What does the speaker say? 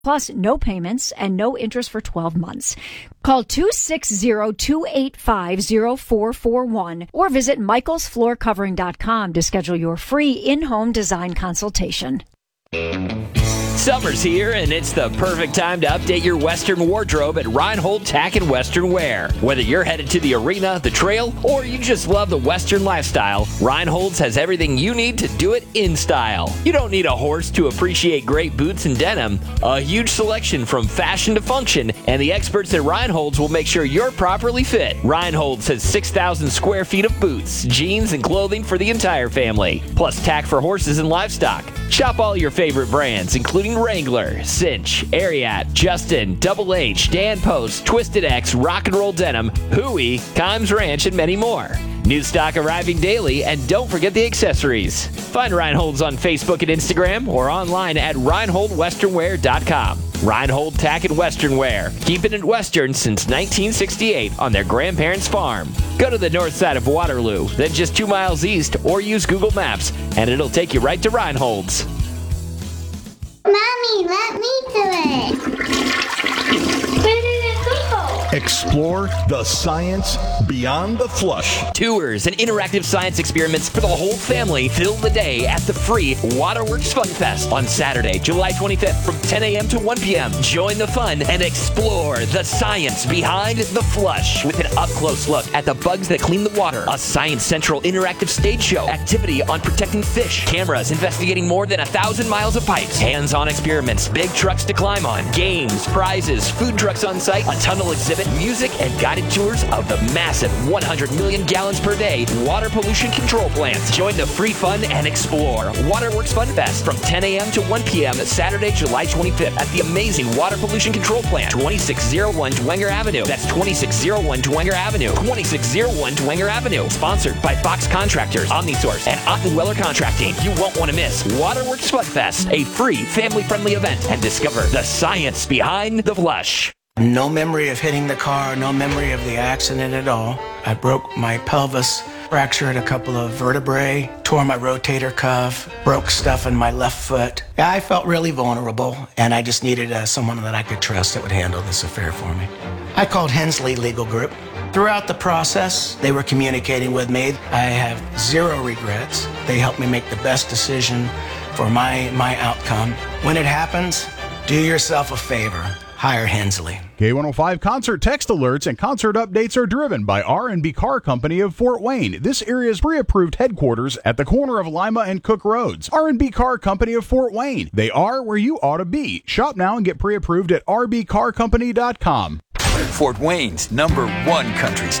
Plus, no payments and no interest for 12 months. Call 260-285-0441 or visit michaelsfloorcovering.com to schedule your free in-home design consultation. Summer's here, and it's the perfect time to update your Western wardrobe at Reinhold Tack & Western Wear. Whether you're headed to the arena, the trail, or you just love the Western lifestyle, Reinhold's has everything you need to do it in style. You don't need a horse to appreciate great boots and denim. A huge selection from fashion to function, and the experts at Reinhold's will make sure you're properly fit. Reinhold's has 6,000 square feet of boots, jeans, and clothing for the entire family, plus tack for horses and livestock. Shop all your favorite brands, including Wrangler, Cinch, Ariat, Justin, Double H, Dan Post, Twisted X, Rock and Roll Denim, Hooey, Kimes Ranch, and many more. New stock arriving daily, and don't forget the accessories. Find Reinhold's on Facebook and Instagram or online at ReinholdWesternwear.com. Reinhold Tack & Western Wear, keeping it Western since 1968 on their grandparents' farm. Go to the north side of Waterloo, then just 2 miles east, or use Google Maps, and it'll take you right to Reinhold's. Mommy, let me do it. Where did it go? Explore the science beyond the flush. Tours and interactive science experiments for the whole family fill the day at the free Waterworks Fun Fest on Saturday, July 25th from 10 a.m. to 1 p.m. Join the fun and explore the science behind the flush with an up-close look at the bugs that clean the water, a Science Central interactive stage show, activity on protecting fish, cameras investigating more than 1,000 miles of pipes, hands-on experiments, big trucks to climb on, games, prizes, food trucks on site, a tunnel exhibit, music, and guided tours of the massive 100 million gallons per day water pollution control plants. Join the free fun and explore Waterworks Fun Fest from 10 a.m. to 1 p.m. Saturday, July 25th at the amazing water pollution control plant, 2601 Dwenger Avenue. That's 2601 Dwenger Avenue. 2601 Dwenger Avenue. Sponsored by Fox Contractors, OmniSource, and Ottenweller Contracting. You won't want to miss Waterworks Fun Fest, a free family-friendly event, and discover the science behind the flush. No memory of hitting the car, no memory of the accident at all. I broke my pelvis, fractured a couple of vertebrae, tore my rotator cuff, broke stuff in my left foot. I felt really vulnerable, and I just needed someone that I could trust that would handle this affair for me. I called Hensley Legal Group. Throughout the process, they were communicating with me. I have zero regrets. They helped me make the best decision for my outcome. When it happens, do yourself a favor. Hire Hensley. K105 concert text alerts and concert updates are driven by R&B Car Company of Fort Wayne. This area's pre-approved headquarters at the corner of Lima and Cook Roads. R&B Car Company of Fort Wayne. They are where you ought to be. Shop now and get pre-approved at rbcarcompany.com. Fort Wayne's #1 country station.